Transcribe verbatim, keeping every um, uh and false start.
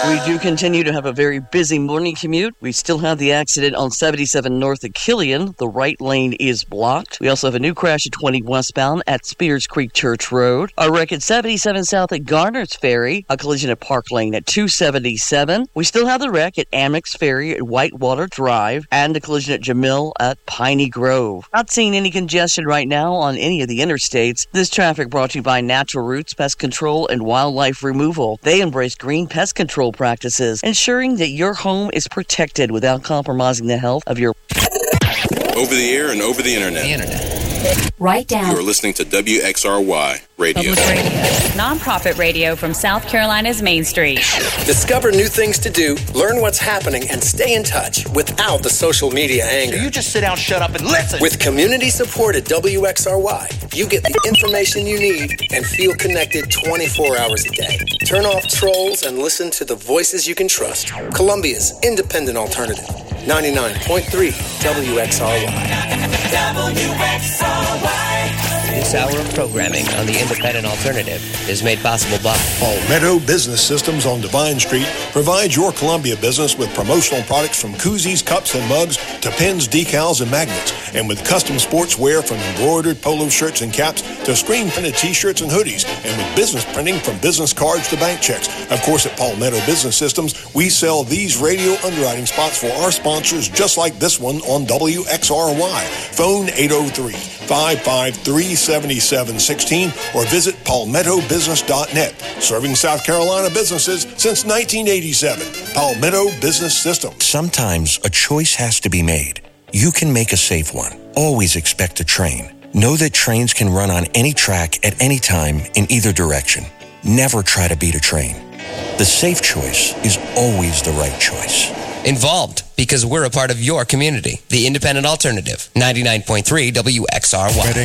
We do continue to have a very busy morning commute. We still have the accident on seventy-seven north of Killian. The right lane is blocked. We also have a new crash at twenty westbound at Spears Creek Church Road. A wreck at seventy-seven south at Garner's Ferry. A collision at Park Lane at two seventy-seven. We still have the wreck at Amex Ferry at Whitewater Drive. And a collision at Jamil at Piney Grove. Not seeing any congestion right now on any of the interstates. This traffic brought to you by Natural Roots Pest Control and Wildlife Removal. They embrace green pest control practices, ensuring that your home is protected without compromising the health of your... Over the air and over the internet. The internet. Right down. You are listening to W X R Y Radio. Public radio. Nonprofit radio from South Carolina's Main Street. Discover new things to do, learn what's happening, and stay in touch without the social media anger. So you just sit down, shut up, and listen. With community support at W X R Y, you get the information you need and feel connected twenty-four hours a day. Turn off trolls and listen to the voices you can trust. Columbia's independent alternative. ninety-nine point three W X R Y. W X R Y. This hour of programming on the Independent Alternative is made possible by Palmetto Business Systems on Divine Street provides your Columbia business with promotional products from koozies, cups, and mugs to pins, decals, and magnets. And with custom sportswear from embroidered polo shirts and caps to screen-printed T-shirts and hoodies. And with business printing from business cards to bank checks. Of course, at Palmetto Business Systems, we sell these radio underwriting spots for our sponsors just like this one on W X R Y. Phone eight oh three, five five three, seven seven one six or visit palmetto business dot net. Serving South Carolina businesses since nineteen eighty-seven. Palmetto Business Systems. Sometimes a choice has to be made. You can make a safe one. Always expect a train. Know that trains can run on any track at any time in either direction. Never try to beat a train. The safe choice is always the right choice. Involved, because we're a part of your community. The Independent Alternative, ninety-nine point three W X R Y.